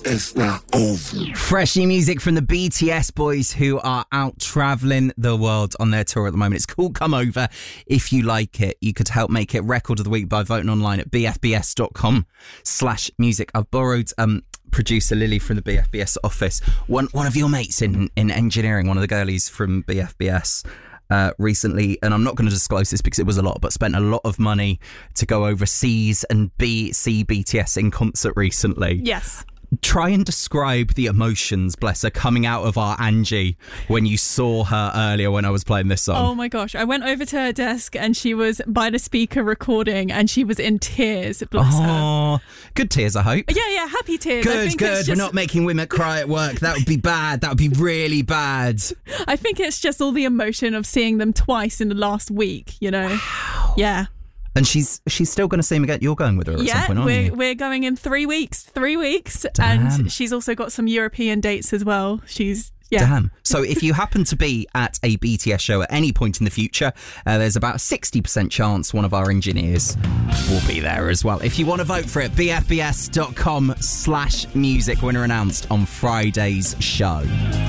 It's not over. Fresh new music from the BTS boys who are out travelling the world on their tour at the moment. It's called Come Over. If you like it, you could help make it Record of the Week by voting online at bfbs.com/music. I've borrowed producer Lily from the BFBS office. One of your mates in engineering, one of the girlies from BFBS, recently, and I'm not going to disclose this because it was a lot, but spent a lot of money to go overseas and see BTS in concert recently. Yes. Try and describe the emotions, bless her, coming out of our Angie when you saw her earlier when I was playing this song. Oh my gosh. I went over to her desk and she was by the speaker recording and she was in tears. Bless her. Good tears, I hope. Yeah, happy tears. Good. We're not making women cry at work. That would be bad. That would be really bad. I think it's just all the emotion of seeing them twice in the last week, you know? Wow. Yeah. And she's still going to see him again. You're going with her at some point, aren't you? We're going in 3 weeks. 3 weeks. Damn. And she's also got some European dates as well. Damn. So if you happen to be at a BTS show at any point in the future, there's about a 60% chance one of our engineers will be there as well. If you want to vote for it, bfbs.com/music. Winner announced on Friday's show.